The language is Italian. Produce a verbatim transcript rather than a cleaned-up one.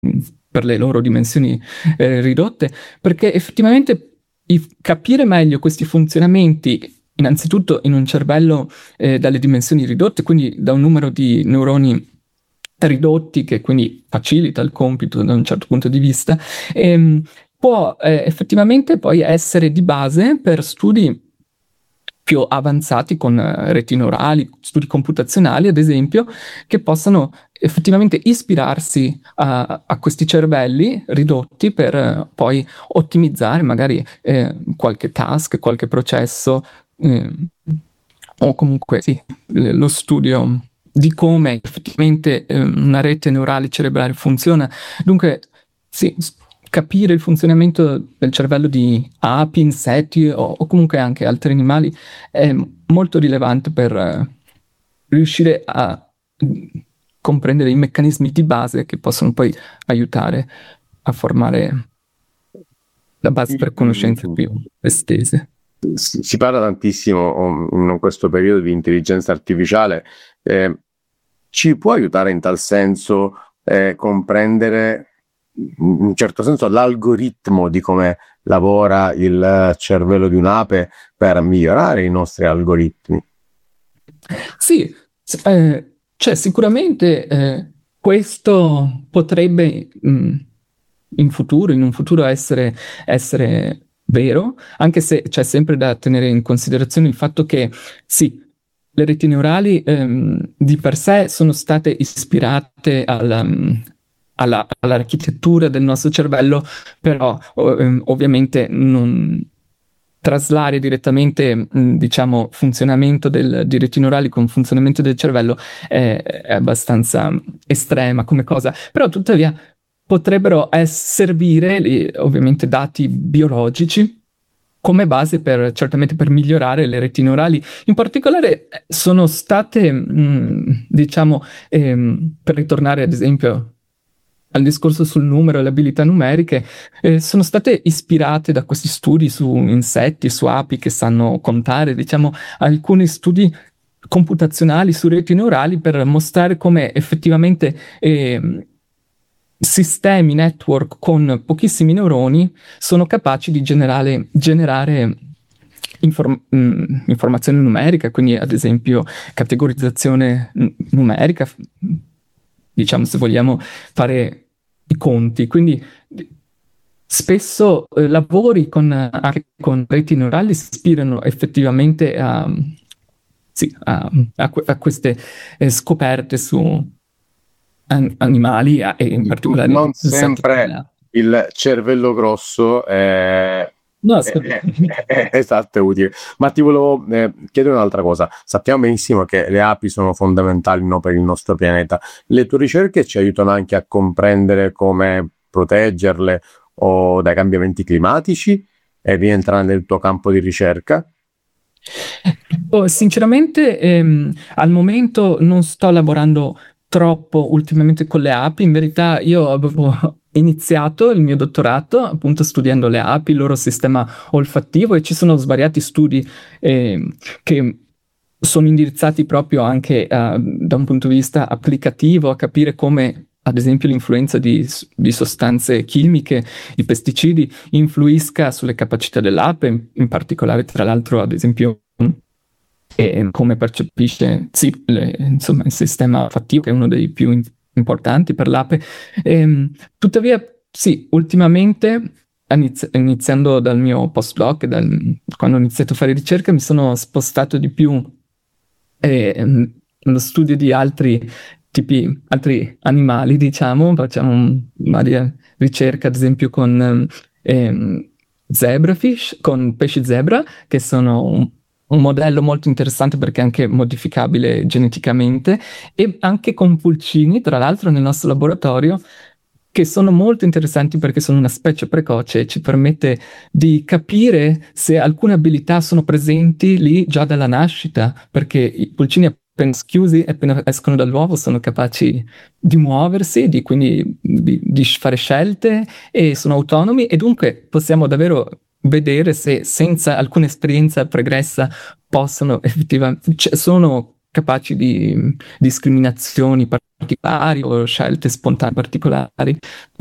per le loro dimensioni eh, ridotte, perché effettivamente i, capire meglio questi funzionamenti, innanzitutto in un cervello eh, dalle dimensioni ridotte, quindi da un numero di neuroni ridotti, che quindi facilita il compito da un certo punto di vista, ehm, può eh, effettivamente poi essere di base per studi più avanzati con eh, reti neurali, studi computazionali ad esempio, che possano effettivamente ispirarsi a, a questi cervelli ridotti per eh, poi ottimizzare magari eh, qualche task, qualche processo, eh, o comunque sì, lo studio di come effettivamente eh, una rete neurale cerebrale funziona. Dunque, sì, s- capire il funzionamento del cervello di api, insetti o, o comunque anche altri animali è molto rilevante per eh, riuscire a mm, comprendere i meccanismi di base che possono poi aiutare a formare la base per conoscenze più estese. Si si parla tantissimo um, in questo periodo di intelligenza artificiale. Eh, ci può aiutare in tal senso eh, comprendere in un certo senso l'algoritmo di come lavora il cervello di un'ape per migliorare i nostri algoritmi? Sì, s- eh, cioè sicuramente eh, questo potrebbe mh, in futuro, in un futuro essere, essere vero, anche se c'è sempre da tenere in considerazione il fatto che sì, le reti neurali ehm, di per sé sono state ispirate alla, mh, alla- all'architettura del nostro cervello, però o- ehm, ovviamente non traslare direttamente, mh, diciamo, funzionamento del, di reti neurali con funzionamento del cervello è, è abbastanza estrema come cosa, però tuttavia potrebbero es- servire, li- ovviamente, dati biologici come base per, certamente per migliorare le reti neurali. In particolare eh, sono state, mh, diciamo, ehm, per ritornare ad esempio al discorso sul numero e le abilità numeriche, eh, sono state ispirate da questi studi su insetti, su api che sanno contare, diciamo, alcuni studi computazionali su reti neurali per mostrare come effettivamente ehm, sistemi network con pochissimi neuroni sono capaci di generare, generare inform- mh, informazione numerica, quindi ad esempio categorizzazione n- numerica, f- diciamo se vogliamo fare i conti. Quindi d- spesso eh, lavori con, eh, anche con reti neurali si ispirano effettivamente a, sì, a, a que- a queste eh, scoperte su an- animali a- e in particolare Non il settore sempre della... il cervello grosso è, No, è- ascolta. è- è esatto, è utile. Ma ti volevo eh, chiedere un'altra cosa. Sappiamo benissimo che le api sono fondamentali, no, per il nostro pianeta. Le tue ricerche ci aiutano anche a comprendere come proteggerle o dai cambiamenti climatici e rientra nel tuo campo di ricerca? Oh, sinceramente, ehm, al momento non sto lavorando troppo ultimamente con le api. In verità, io avevo iniziato il mio dottorato appunto studiando le api, il loro sistema olfattivo, e ci sono svariati studi ehm, che sono indirizzati proprio anche eh, da un punto di vista applicativo a capire come, ad esempio, l'influenza di, di sostanze chimiche, i pesticidi, influisca sulle capacità dell'ape, in, in particolare, tra l'altro, ad esempio, e come percepisce, sì, le- insomma, il sistema fattivo, che è uno dei più in- importanti per l'ape. Ehm, tuttavia, sì, ultimamente, inizi- iniziando dal mio postdoc, dal- quando ho iniziato a fare ricerca, mi sono spostato di più ehm, nello studio di altri tipi, altri animali, diciamo. Facciamo un- varie ricerche, ad esempio, con ehm, zebrafish, con pesci zebra, che sono un un modello molto interessante perché è anche modificabile geneticamente, e anche con pulcini, tra l'altro, nel nostro laboratorio, che sono molto interessanti perché sono una specie precoce e ci permette di capire se alcune abilità sono presenti lì già dalla nascita, perché i pulcini appena schiusi, appena escono dall'uovo, sono capaci di muoversi, di, quindi di, di fare scelte, e sono autonomi, e dunque possiamo davvero vedere se senza alcuna esperienza pregressa possono effettivamente, cioè, sono capaci di discriminazioni particolari o scelte spontanee particolari.